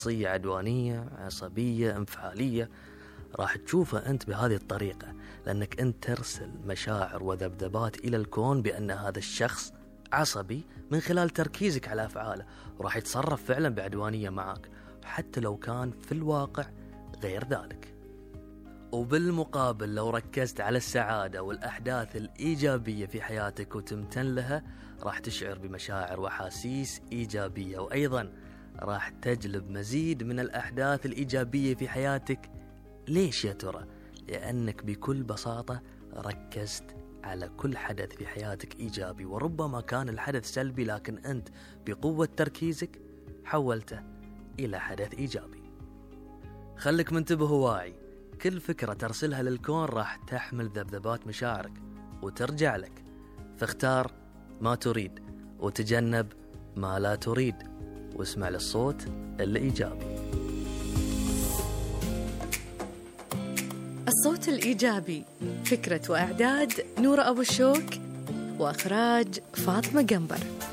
عدوانية، عصبية، انفعالية، راح تشوفها أنت بهذه الطريقة، لأنك أنت ترسل مشاعر وذبذبات إلى الكون بأن هذا الشخص عصبي من خلال تركيزك على أفعاله، وراح يتصرف فعلا بعدوانية معك حتى لو كان في الواقع غير ذلك. وبالمقابل لو ركزت على السعادة والأحداث الإيجابية في حياتك وتمتن لها، راح تشعر بمشاعر وحاسيس إيجابية، وأيضا راح تجلب مزيد من الأحداث الإيجابية في حياتك. ليش يا ترى؟ لأنك بكل بساطة ركزت على كل حدث في حياتك إيجابي، وربما كان الحدث سلبي لكن أنت بقوة تركيزك حولته إلى حدث إيجابي. خلك منتبه وواعي، كل فكرة ترسلها للكون راح تحمل ذبذبات مشاعرك وترجع لك، فاختار ما تريد وتجنب ما لا تريد، واسمع للصوت الإيجابي. الصوت الإيجابي، فكرة وإعداد نورة أبو الشوك، وإخراج فاطمة قنبر.